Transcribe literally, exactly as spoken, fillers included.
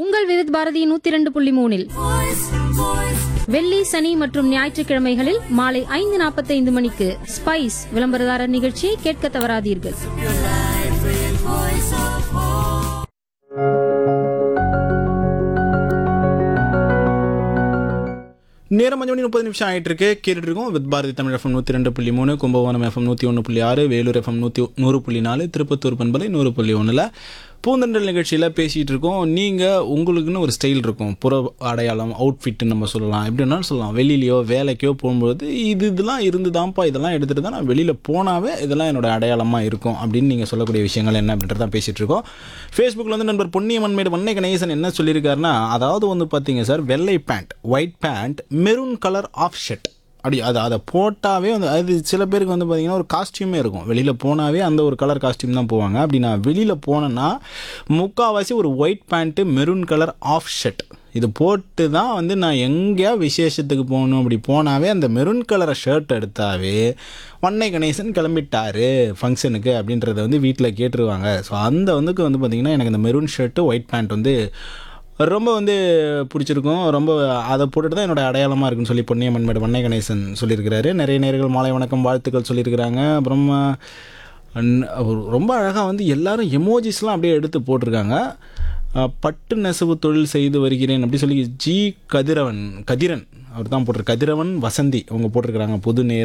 உங்கள் விவித் பாரதி நூத்தி இரண்டு புள்ளி மூணில் வெள்ளி சனி மற்றும் ஞாயிற்றுக்கிழமைகளில் மாலை ஐந்து நாற்பத்தைந்து மணிக்கு ஸ்பைஸ் விளம்பரதாரர் நிகழ்ச்சியை கேட்க தவறாதீர்கள். நேரம் அஞ்சு மணி முப்பது நிமிஷம் ஆகிட்டு இருக்கு. கேட்டுட்டு இருக்கோம் வித் பாரதி தமிழ் எஃப்எம் நூற்றி ரெண்டு புள்ளி மூணு, கும்பகோணம் எஃப்எம் நூற்றி ஒன்று புள்ளி ஆறு, வேலூர் எஃப்எம் நூற்றி நூறு புள்ளி நாலு, திருப்பத்தூர் பண்பலை நூறு புள்ளி ஒன்றில் பூந்தண்டல் நிகழ்ச்சியில் பேசிகிட்டு இருக்கோம். நீங்கள் உங்களுக்குன்னு ஒரு ஸ்டைல் இருக்கும், புற அடையாளம், அவுட்ஃபிட்டுன்னு நம்ம சொல்லலாம், எப்படின்னாலும் சொல்லலாம். வெளியிலையோ வேலைக்கோ போகும்போது இது இதெல்லாம் இருந்துதான்ப்பா, இதெல்லாம் எடுத்துகிட்டு தான் நான் வெளியில் போனாவே இதெல்லாம் என்னோடய அடையாளமாக இருக்கும் அப்படின்னு நீங்கள் சொல்லக்கூடிய விஷயங்கள் என்ன அப்படின்றத தான் பேசிகிட்டு இருக்கோம். ஃபேஸ்புக்கில் வந்து நண்பர் பொன்னியம்மன் மேடு வண்ணை கணேசன் என்ன சொல்லியிருக்காருன்னா, அதாவது வந்து பார்த்தீங்க சார், வெள்ளை pant, white pant, maroon colour of shirt, அப்படி அது அதை போட்டாவே வந்து அது சில பேருக்கு வந்து பார்த்திங்கன்னா ஒரு காஸ்டியூமே இருக்கும். வெளியில் போனாவே அந்த ஒரு கலர் காஸ்டியூம் தான் போவாங்க. அப்படி நான் வெளியில் போனேன்னா முக்கால்வாசி ஒரு white pant, maroon colour of shirt இது போட்டு தான் வந்து நான் எங்கேயா விசேஷத்துக்கு போகணும். அப்படி போனாவே அந்த மெரூன் கலரை ஷர்ட் எடுத்தாவே வண்ணை கணேசன் கிளம்பிட்டாரு ஃபங்க்ஷனுக்கு அப்படின்றத வந்து வீட்டில் கேட்டுருவாங்க. ஸோ அந்த வந்துக்கு வந்து பார்த்திங்கன்னா எனக்கு இந்த மெரூன் ஷர்ட்டு ஒயிட் பேண்ட் வந்து ரொம்ப வந்து பிடிச்சிருக்கும். ரொம்ப அதை போட்டுட்டு தான் என்னோடய அடையாளமாக இருக்குன்னு சொல்லி பொன்னியம்மன் மேடு வண்ணை கணேசன் சொல்லியிருக்கிறாரு. நிறைய நேர்கள் மாலை வணக்கம் வாழ்த்துக்கள் சொல்லியிருக்கிறாங்க. அப்புறம் ரொம்ப அழகாக வந்து எல்லாரும் எமோஜிஸ்லாம் அப்படியே எடுத்து போட்டிருக்காங்க. பட்டு நெசவு தொழில் செய்து வருகிறேன் அப்படி சொல்லி ஜி கதிரவன் கதிரன் அவர் தான் போட்டிரு கதிரவன் வசந்தி அவங்க போட்டிருக்கிறாங்க. புது நேர்